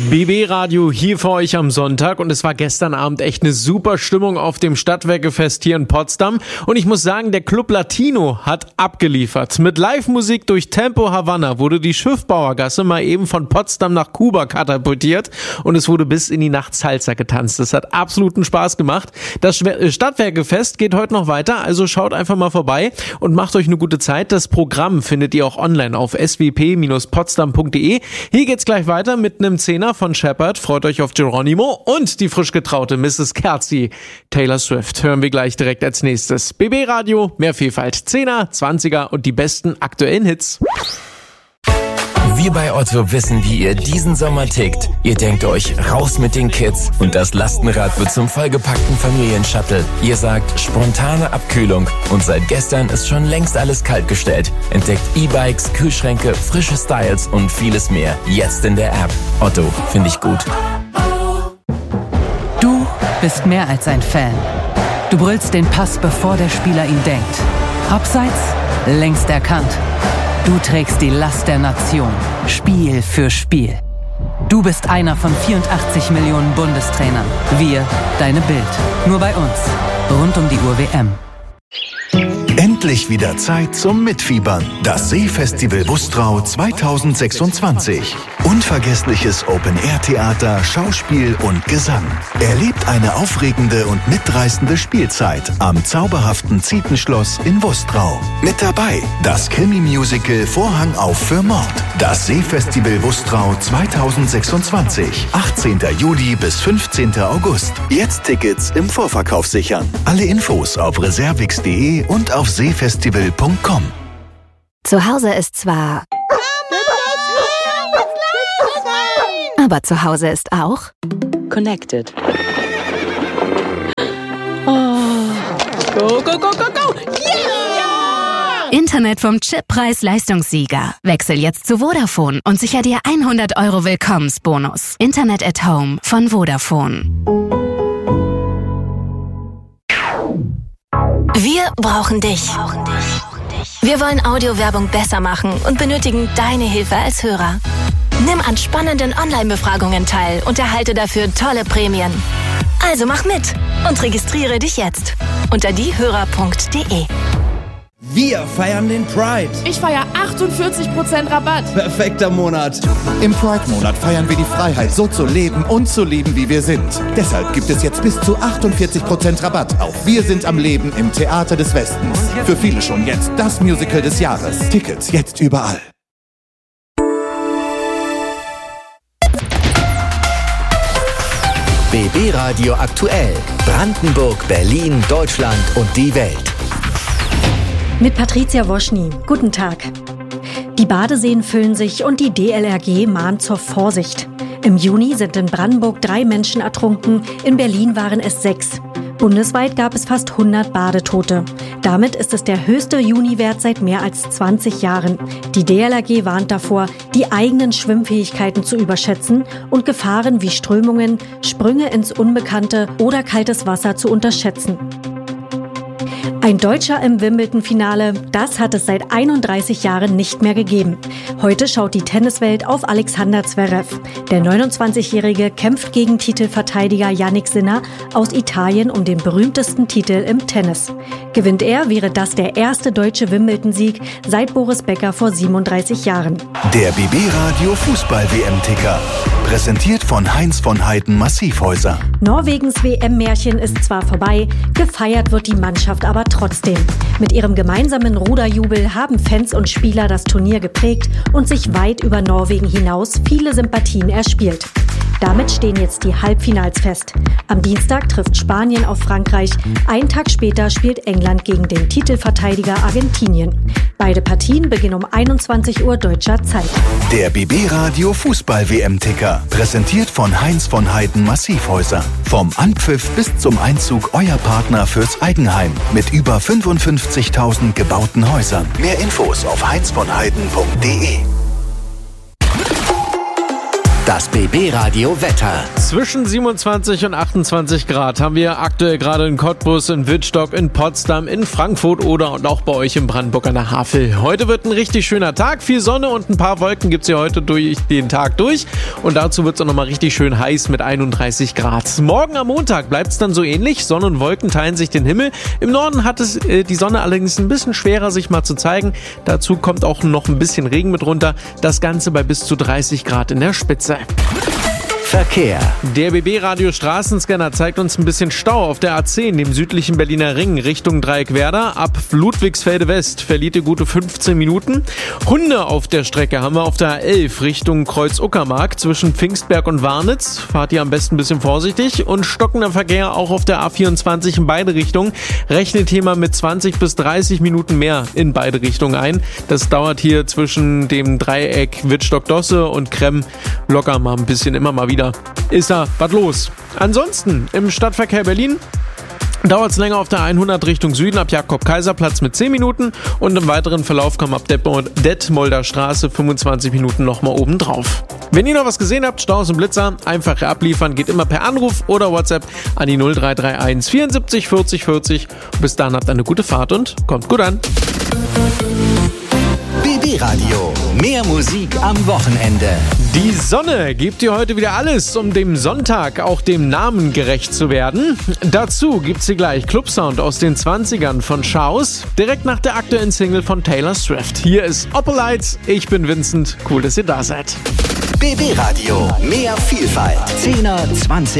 BB Radio hier für euch am Sonntag und es war gestern Abend echt eine super Stimmung auf dem Stadtwerkefest hier in Potsdam und ich muss sagen, der Club Latino hat abgeliefert. Mit Live-Musik durch Tempo Havana wurde die Schiffbauergasse mal eben von Potsdam nach Kuba katapultiert und es wurde bis in die Nacht Salsa getanzt. Das hat absoluten Spaß gemacht. Das Stadtwerkefest geht heute noch weiter, also schaut einfach mal vorbei und macht euch eine gute Zeit. Das Programm findet ihr auch online auf swp-potsdam.de. Hier geht's gleich weiter mit einem Zehner von Shepard, freut euch auf Geronimo und die frisch getraute Mrs. Kerzi. Taylor Swift hören wir gleich direkt als nächstes. BB Radio, mehr Vielfalt, 10er, 20er und die besten aktuellen Hits. Wir bei Otto wissen, wie ihr diesen Sommer tickt. Ihr denkt euch, raus mit den Kids und das Lastenrad wird zum vollgepackten Familienshuttle. Ihr sagt, spontane Abkühlung und seit gestern ist schon längst alles kaltgestellt. Entdeckt E-Bikes, Kühlschränke, frische Styles und vieles mehr. Jetzt in der App. Otto, finde ich gut. Du bist mehr als ein Fan. Du brüllst den Pass, bevor der Spieler ihn denkt. Abseits, längst erkannt. Du trägst die Last der Nation, Spiel für Spiel. Du bist einer von 84 Millionen Bundestrainern. Wir, deine Bild. Nur bei uns. Rund um die Uhr WM. Endlich wieder Zeit zum Mitfiebern. Das Seefestival Wustrau 2026. Unvergessliches Open-Air-Theater, Schauspiel und Gesang. Erlebt eine aufregende und mitreißende Spielzeit am zauberhaften Zietenschloss in Wustrau. Mit dabei das Krimi-Musical Vorhang auf für Mord. Das Seefestival Wustrau 2026. 18. Juli bis 15. August. Jetzt Tickets im Vorverkauf sichern. Alle Infos auf reservix.de und auf seefestival.com. Zu Hause ist zwar... Aber zu Hause ist auch... Connected. Oh. Go, go, go, go, go! Yeah! Internet vom Chip-Preis-Leistungssieger. Wechsel jetzt zu Vodafone und sicher dir 100 € Willkommensbonus. Internet at Home von Vodafone. Wir brauchen dich. Wir wollen Audiowerbung besser machen und benötigen deine Hilfe als Hörer. Nimm an spannenden Online-Befragungen teil und erhalte dafür tolle Prämien. Also mach mit und registriere dich jetzt unter diehörer.de. Wir feiern den Pride. Ich feiere 48% Rabatt. Perfekter Monat. Im Pride-Monat feiern wir die Freiheit, so zu leben und zu lieben, wie wir sind. Deshalb gibt es jetzt bis zu 48% Rabatt auf Wir sind am Leben im Theater des Westens. Für viele schon jetzt das Musical des Jahres. Tickets jetzt überall. BB Radio aktuell. Brandenburg, Berlin, Deutschland und die Welt. Mit Patricia Woschny. Guten Tag. Die Badeseen füllen sich und die DLRG mahnt zur Vorsicht. Im Juni sind in Brandenburg 3 Menschen ertrunken, in Berlin waren es 6. Bundesweit gab es fast 100 Badetote. Damit ist es der höchste Juniwert seit mehr als 20 Jahren. Die DLRG warnt davor, die eigenen Schwimmfähigkeiten zu überschätzen und Gefahren wie Strömungen, Sprünge ins Unbekannte oder kaltes Wasser zu unterschätzen. Ein Deutscher im Wimbledon-Finale, das hat es seit 31 Jahren nicht mehr gegeben. Heute schaut die Tenniswelt auf Alexander Zverev. Der 29-Jährige kämpft gegen Titelverteidiger Jannik Sinner aus Italien um den berühmtesten Titel im Tennis. Gewinnt er, wäre das der erste deutsche Wimbledon-Sieg seit Boris Becker vor 37 Jahren. Der BB Radio Fußball-WM-Ticker. Präsentiert von Heinz von Heiden Massivhäuser. Norwegens WM-Märchen ist zwar vorbei, gefeiert wird die Mannschaft aber trotzdem. Mit ihrem gemeinsamen Ruderjubel haben Fans und Spieler das Turnier geprägt und sich weit über Norwegen hinaus viele Sympathien erspielt. Damit stehen jetzt die Halbfinals fest. Am Dienstag trifft Spanien auf Frankreich. Einen Tag später spielt England gegen den Titelverteidiger Argentinien. Beide Partien beginnen um 21 Uhr deutscher Zeit. Der BB Radio Fußball-WM-Ticker. Präsentiert von Heinz von Heiden Massivhäuser. Vom Anpfiff bis zum Einzug euer Partner fürs Eigenheim. Mit über 55.000 gebauten Häusern. Mehr Infos auf heinzvonheiden.de. Das BB Radio Wetter. Zwischen 27 und 28 Grad haben wir aktuell gerade in Cottbus, in Wittstock, in Potsdam, in Frankfurt oder und auch bei euch in Brandenburg an der Havel. Heute wird ein richtig schöner Tag, viel Sonne und ein paar Wolken gibt es hier heute durch den Tag durch. Und dazu wird es auch nochmal richtig schön heiß mit 31 Grad. Morgen am Montag bleibt es dann so ähnlich. Sonne und Wolken teilen sich den Himmel. Im Norden hat es die Sonne allerdings ein bisschen schwerer, sich mal zu zeigen. Dazu kommt auch noch ein bisschen Regen mit runter. Das Ganze bei bis zu 30 Grad in der Spitze. Verkehr. Der BB-Radio Straßenscanner zeigt uns ein bisschen Stau auf der A10, dem südlichen Berliner Ring, Richtung Dreieckwerder. Ab Ludwigsfelde West verliert ihr gute 15 Minuten. Hunde auf der Strecke haben wir auf der A11 Richtung Kreuz-Uckermark zwischen Pfingstberg und Warnitz. Fahrt ihr am besten ein bisschen vorsichtig. Und stockender Verkehr auch auf der A24 in beide Richtungen. Rechnet hier mal mit 20 bis 30 Minuten mehr in beide Richtungen ein. Das dauert hier zwischen dem Dreieck Wittstock-Dosse und Kremm locker mal ein bisschen, immer mal wieder. Ist da was los. Ansonsten im Stadtverkehr Berlin dauert es länger auf der 100 Richtung Süden ab Jakob-Kaiser-Platz mit 10 Minuten und im weiteren Verlauf kommen ab Detmolder Straße 25 Minuten nochmal oben drauf. Wenn ihr noch was gesehen habt, Staus und Blitzer, einfach abliefern, geht immer per Anruf oder WhatsApp an die 0331 74 40 40. Bis dann habt eine gute Fahrt und kommt gut an. BB Radio. Mehr Musik am Wochenende. Die Sonne gibt dir heute wieder alles, um dem Sonntag auch dem Namen gerecht zu werden. Dazu gibt's hier gleich Clubsound aus den 20ern von Schaus, direkt nach der aktuellen Single von Taylor Swift. Hier ist Oppolites, ich bin Vincent, cool, dass ihr da seid. BB Radio. Mehr Vielfalt. 10er, 20